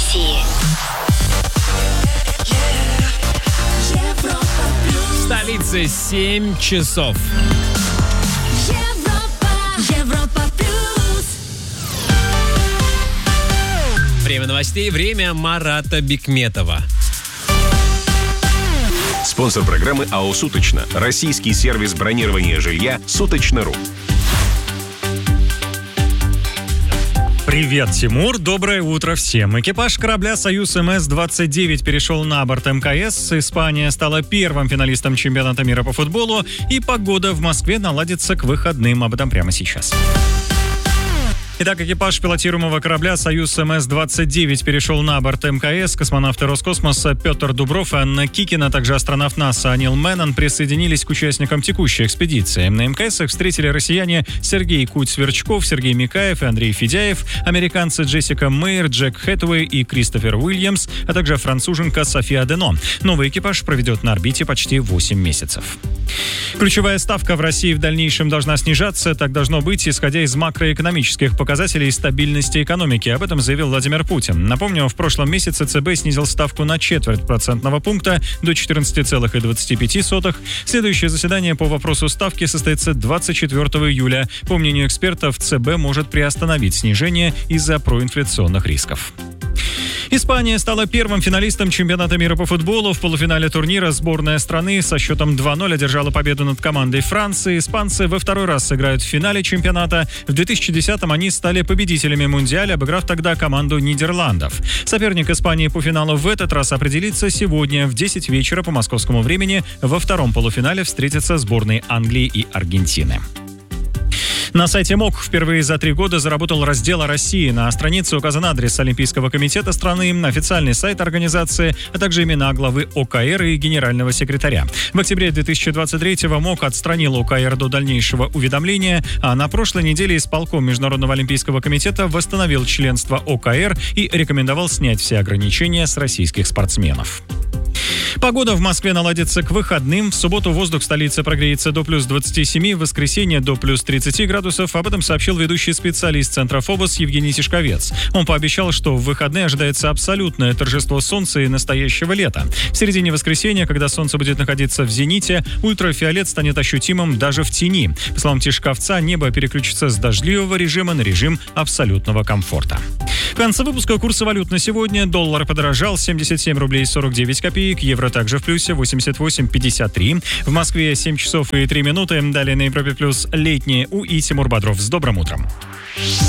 России. В столице 7 часов. Европа плюс. Время новостей, время Марата Бикметова. Спонсор программы АО «Суточно». Российский сервис бронирования жилья «Суточно.ру». Привет, Тимур. Доброе утро всем. Экипаж корабля «Союз МС-29» перешел на борт МКС. Испания стала первым финалистом чемпионата мира по футболу. И погода в Москве наладится к выходным. Об этом прямо сейчас. Итак, экипаж пилотируемого корабля «Союз МС-29» перешел на борт МКС. Космонавты Роскосмоса Петр Дубров и Анна Кикина, а также астронавт НАСА Нил Меннон присоединились к участникам текущей экспедиции. На МКСах встретили россияне Сергей Куть-Сверчков, Сергей Микаев и Андрей Федяев, американцы Джессика Мейер, Джек Хэтуэй и Кристофер Уильямс, а также француженка София Дено. Новый экипаж проведет на орбите почти 8 месяцев. Ключевая ставка в России в дальнейшем должна снижаться. Так должно быть, исходя из макроэкономических показателей стабильности экономики. Об этом заявил Владимир Путин. Напомню, в прошлом месяце ЦБ снизил ставку на 0,25 процентного пункта до 14,25. Следующее заседание по вопросу ставки состоится 24 июля. По мнению экспертов, ЦБ может приостановить снижение из-за проинфляционных рисков. Испания стала первым финалистом чемпионата мира по футболу. В полуфинале турнира сборная страны со счетом 2-0 одержала победу над командой Франции. Испанцы во второй раз сыграют в финале чемпионата. В 2010-м они стали победителями Мундиаля, обыграв тогда команду Нидерландов. Соперник Испании по финалу в этот раз определится сегодня в 10 вечера по московскому времени. Во втором полуфинале встретятся сборные Англии и Аргентины. На сайте МОК впервые за 3 года заработал раздел о России. На странице указан адрес Олимпийского комитета страны, официальный сайт организации, а также имена главы ОКР и генерального секретаря. В октябре 2023-го МОК отстранил ОКР до дальнейшего уведомления, а на прошлой неделе исполком Международного олимпийского комитета восстановил членство ОКР и рекомендовал снять все ограничения с российских спортсменов. Погода в Москве наладится к выходным. В субботу воздух в столице прогреется до плюс 27, в воскресенье до плюс 30 градусов. Об этом сообщил ведущий специалист Центра Фобос Евгений Тишковец. Он пообещал, что в выходные ожидается абсолютное торжество солнца и настоящего лета. В середине воскресенья, когда солнце будет находиться в зените, ультрафиолет станет ощутимым даже в тени. По словам Тишковца, небо переключится с дождливого режима на режим абсолютного комфорта. В конце выпуска курсы валют на сегодня. Доллар подорожал 77 рублей 49 копеек, евро также в плюсе 88,53. В Москве 7 часов и 3 минуты. Далее на Европе плюс летнее и Тимур Бодров. С добрым утром.